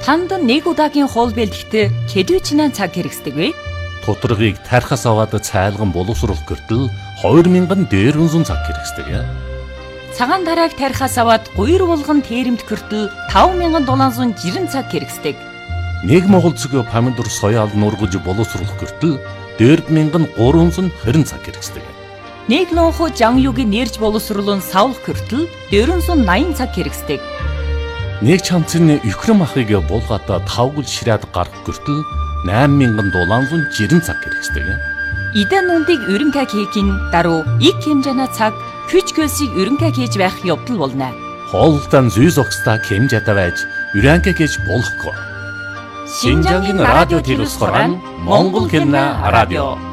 Танд нэг удаагийн хоол бэлтгэхдээ хэдвчнээ цаг хэрэгсдэг вэ? Тутаргыг тархас аваад цайлган боловсруулах гэртэл 2000 дээрүнзэн цаг хэрэгсдэг. Цагаан тарааг тархас аваад гуйр булган тээрэмт гэртэл 5760 цаг хэрэгсдэг. Нэг монгол цэг помидор соёал нургаж боловсруулах гэртэл 4320 цаг хэрэгсдэг. Нэг лонхо жан югийн нэрж боловсруулан савлах гэртэл 480 цаг хэрэгсдэг. Нэг чамцны Украин махыг булгаата 5 гүл ширээд гарах гэртэл 8760 цаг хэрэгсдэг. Идэн нүндийг өрөнгө хийхин даруй их хэмжээний цаг хүч хөлсийг өрөнгө хийж байх явдал болно. Хоолтон зүй зогсдаа хэмжээтэй байж өрөнгө хийж болохгүй. Шинжангийн радио телевизээр Монгол хэлний радио